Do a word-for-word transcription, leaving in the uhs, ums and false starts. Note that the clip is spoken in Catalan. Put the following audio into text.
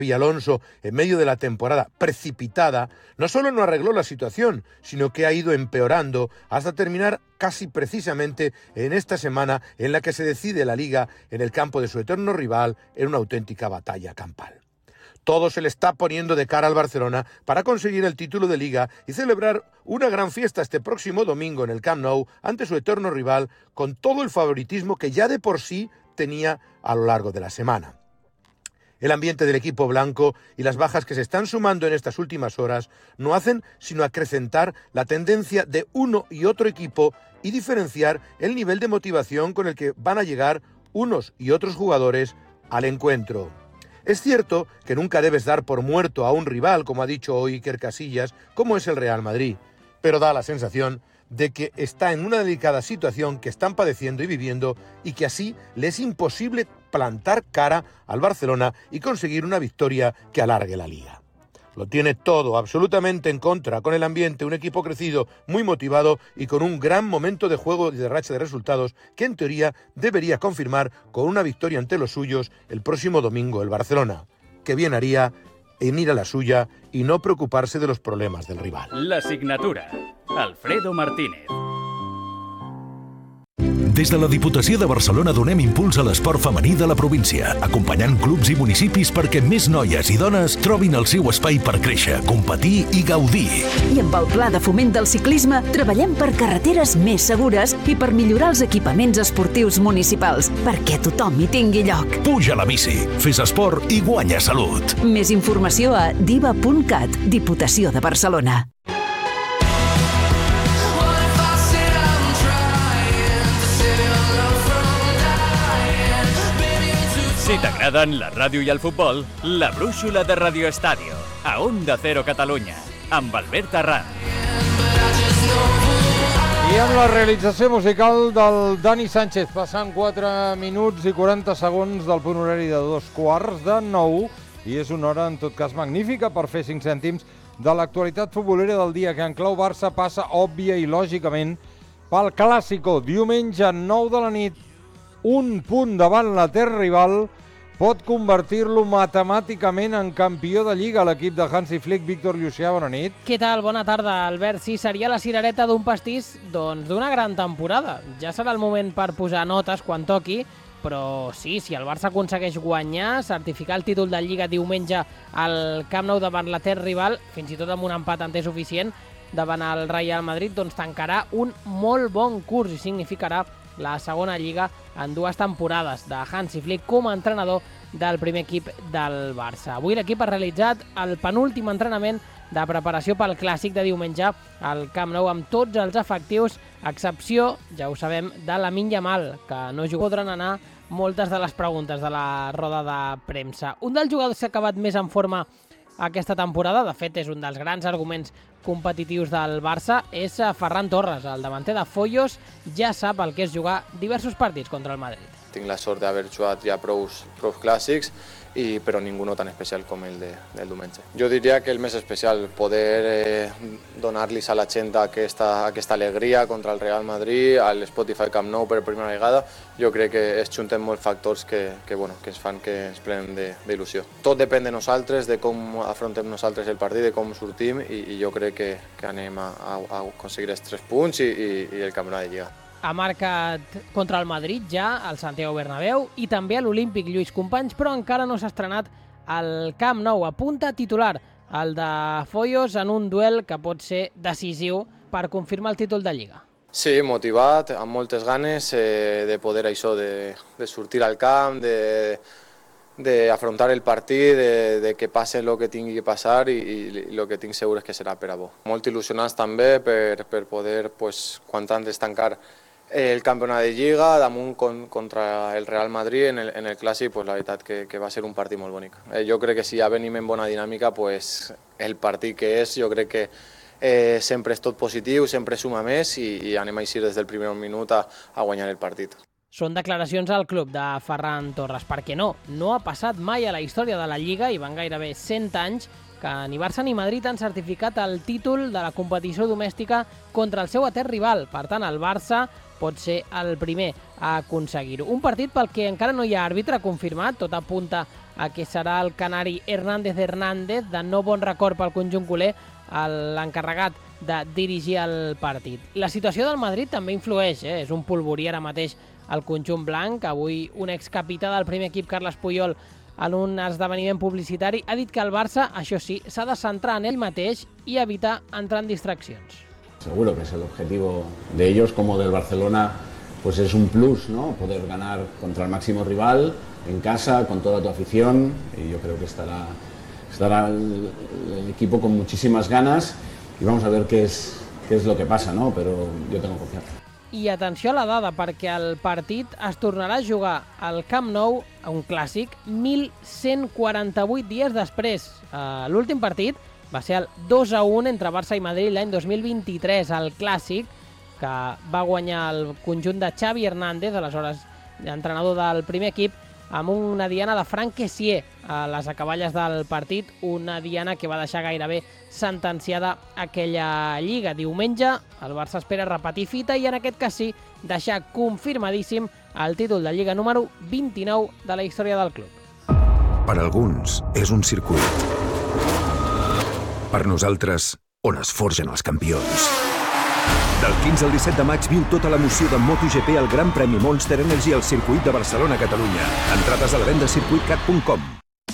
y Alonso, en medio de la temporada precipitada, no solo no arregló la situación, sino que ha ido empeorando hasta terminar casi precisamente en esta semana en la que se decide la Liga en el campo de su eterno rival en una auténtica batalla campal. Todo se le está poniendo de cara al Barcelona para conseguir el título de Liga y celebrar una gran fiesta este próximo domingo en el Camp Nou ante su eterno rival, con todo el favoritismo que ya de por sí tenía a lo largo de la semana. El ambiente del equipo blanco y las bajas que se están sumando en estas últimas horas no hacen sino acrecentar la tendencia de uno y otro equipo y diferenciar el nivel de motivación con el que van a llegar unos y otros jugadores al encuentro. Es cierto que nunca debes dar por muerto a un rival, como ha dicho hoy Iker Casillas, como es el Real Madrid, pero da la sensación de que está en una delicada situación que están padeciendo y viviendo y que así le es imposible plantar cara al Barcelona y conseguir una victoria que alargue la Liga. Lo tiene todo absolutamente en contra con el ambiente, un equipo crecido, muy motivado y con un gran momento de juego y de racha de resultados que en teoría debería confirmar con una victoria ante los suyos el próximo domingo el Barcelona, que bien haría en ir a la suya y no preocuparse de los problemas del rival. La signatura. Alfredo Martínez. Des de la Diputació de Barcelona donem impuls a l'esport femení de la província, acompanyant clubs i municipis perquè més noies i dones trobin el seu espai per créixer, competir i gaudir. I amb el Pla de Foment del Ciclisme treballem per carreteres més segures i per millorar els equipaments esportius municipals, perquè tothom hi tingui lloc. Puja a la bici, fes esport i guanya salut. Més informació a diva punt cat, Diputació de Barcelona. Si t'agraden la ràdio i el futbol, la brúixola de Radio Estadio, a Onda Cero Catalunya, amb Albert Arran. I amb la realització musical del Dani Sánchez, passant quatre minuts i quaranta segons del punt horari de dos quarts de nou, i és una hora, en tot cas, magnífica per fer cinc cèntims de l'actualitat futbolera del dia, que en clau Barça passa, òbvia i lògicament, pel Clàsico. Diumenge, nou de la nit, un punt davant la terra rival pot convertir-lo matemàticament en campió de Lliga. L'equip de Hansi Flick. Víctor Llucià, bona nit. Què tal? Bona tarda, Albert. Sí, seria la cirereta d'un pastís doncs d'una gran temporada. Ja serà el moment per posar notes quan toqui, però sí, si el Barça aconsegueix guanyar, certificar el títol de Lliga diumenge al Camp Nou davant la terra rival, fins i tot amb un empat en té suficient davant el Real Madrid, doncs tancarà un molt bon curs i significarà la segona Lliga en dues temporades de Hansi Flick com a entrenador del primer equip del Barça. Avui l'equip ha realitzat el penúltim entrenament de preparació pel Clàssic de diumenge al Camp Nou amb tots els efectius, a excepció, ja ho sabem, de Lamine Yamal, que no juga. Podran anar moltes de les preguntes de la roda de premsa. Un dels jugadors que ha acabat més en forma aquesta temporada, de fet és un dels grans arguments competitius del Barça, és Ferran Torres, el davanter de Foyos, ja sap el que és jugar diversos partits contra el Madrid. Tinc la sort d'haver jugat ja prous, prous clàssics, i, però ningú tan especial com el de, del diumenge. Jo diria que el més especial, poder eh, donar-los a la gent aquesta, aquesta alegria contra el Real Madrid, al Spotify Camp Nou per primera vegada, jo crec que es junten molts factors que, que, bueno, que ens fan que ens prenen d'il·lusió. Tot depèn de nosaltres, de com afrontem nosaltres el partit, de com sortim, i, i jo crec que, que anem a, a, a aconseguir els tres punts i, i, i el campionat de Lliga. Ha marcat contra el Madrid ja al Santiago Bernabéu i també a l'Olímpic Lluís Companys, però encara no s'ha estrenat al Camp Nou. Apunta titular el de Foyos en un duel que pot ser decisiu per confirmar el títol de Lliga. Sí, motivat, amb moltes ganes eh, de poder això, de, de sortir al camp, de, de afrontar el partit, de, de que passe el que tingui que passar i, i el que tinc segur és que serà per a bo. Molt il·lusionats també per, per poder, pues, quan antes tancar el campionat de Lliga damunt con, contra el Real Madrid en el, en el Clàssic, pues, la veritat que, que va ser un partit molt bonic. Eh, jo crec que si ja venim en bona dinàmica, pues, el partit que és, jo crec que eh, sempre és tot positiu, sempre suma més i, i anem així des del primer minut a, a guanyar el partit. Són declaracions al club de Ferran Torres, perquè no, no ha passat mai a la història de la Lliga i van gairebé cent anys que ni Barça ni Madrid han certificat el títol de la competició domèstica contra el seu etern rival. Per tant, el Barça pot ser el primer a aconseguir-ho. Un partit pel que encara no hi ha àrbitre confirmat, tot apunta a que serà el canari Hernández Hernández, de no bon record pel conjunt culer, l'encarregat de dirigir el partit. La situació del Madrid també influeix, eh? És un polvorí ara mateix el conjunt blanc. Avui un excapità del primer equip, Carles Puyol, en un esdeveniment publicitari, ha dit que el Barça, això sí, s'ha de centrar en ell mateix i evitar entrar en distraccions. Seguro que es el objetivo de ellos como del Barcelona, pues es un plus, ¿no? Poder ganar contra el máximo rival en casa, con toda tu afición, y yo creo que estará, estará el, el equipo con muchísimas ganas y vamos a ver qué es, qué es lo que pasa, ¿no? Pero yo tengo confianza. I atenció a la dada, perquè el partit es tornarà a jugar al Camp Nou, a un clàssic, mil cent quaranta-vuit dies després. Uh, L'últim partit va ser el dos a un entre Barça i Madrid l'any dos mil vint-i-tres, el clàssic, que va guanyar el conjunt de Xavi Hernández, aleshores entrenador del primer equip, amb una diana de Franck Kessié a les acaballes del partit, una diana que va deixar gairebé sentenciada aquella lliga. Diumenge el Barça espera repetir fita i en aquest cas sí, deixar confirmadíssim el títol de Lliga número vint-i-nou de la història del club. Per alguns és un circuit. Per nosaltres, on es forgen els campions. Del quinze al disset de maig viu tota l'emoció de MotoGP al Gran Premi Monster Energy al circuit de Barcelona, Catalunya. Entrades a la venda a circuit cat punt com.